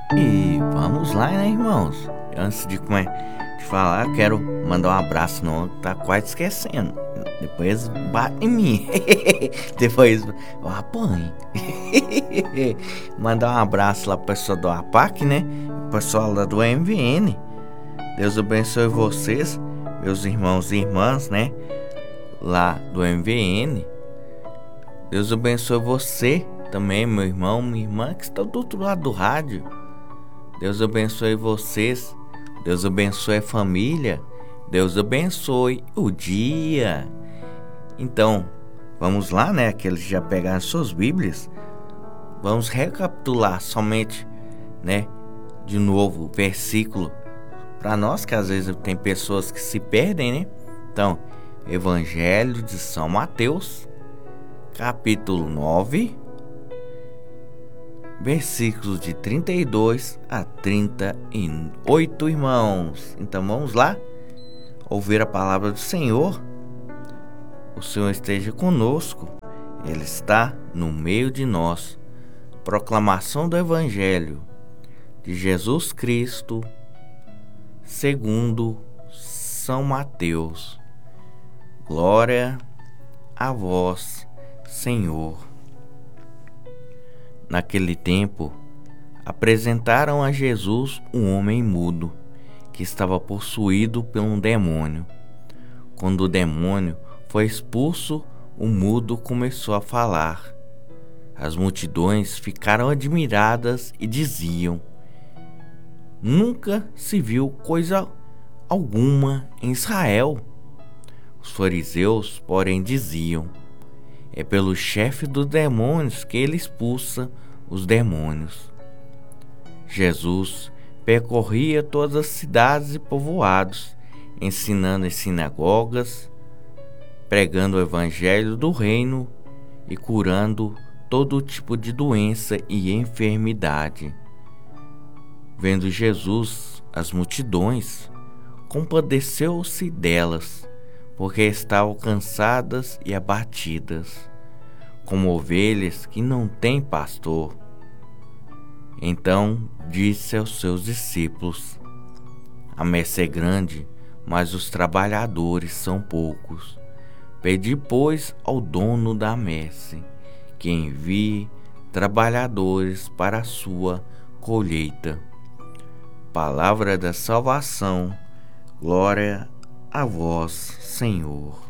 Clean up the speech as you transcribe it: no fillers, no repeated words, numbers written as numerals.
E vamos lá, né, irmãos? Antes de falar, eu quero mandar um abraço, não, tá quase esquecendo. Depois bate em mim. Depois eu apanho. Mandar um abraço lá pro pessoal do APAC, né? O pessoal lá do MVN. Deus abençoe vocês, meus irmãos e irmãs, né? Lá do MVN. Deus abençoe você também, meu irmão, minha irmã, que estão do outro lado do rádio. Deus abençoe vocês. Deus abençoe a família. Deus abençoe o dia. Então, vamos lá, né? Aqueles que já pegaram suas Bíblias. Vamos recapitular somente, né? De novo, o versículo. Para nós, que às vezes tem pessoas que se perdem, né? Então, Evangelho de São Mateus, capítulo 9, versículos de 32 a 38, irmãos. Então vamos lá ouvir a palavra do Senhor. O Senhor esteja conosco, Ele está no meio de nós. Proclamação do Evangelho de Jesus Cristo segundo São Mateus. Glória a vós, Senhor. Naquele tempo, apresentaram a Jesus um homem mudo, que estava possuído por um demônio. Quando o demônio foi expulso, o mudo começou a falar. As multidões ficaram admiradas e diziam: nunca se viu coisa alguma em Israel. Os fariseus, porém, diziam: é pelo chefe dos demônios que ele expulsa os demônios. Jesus percorria todas as cidades e povoados, ensinando em sinagogas, pregando o evangelho do reino e curando todo tipo de doença e enfermidade. Vendo Jesus as multidões, compadeceu-se delas, porque estavam cansadas e abatidas, como ovelhas que não têm pastor. Então disse aos seus discípulos: a messe é grande, mas os trabalhadores são poucos. Pedi, pois, ao dono da messe que envie trabalhadores para a sua colheita. Palavra da salvação. Glória a vós, Senhor.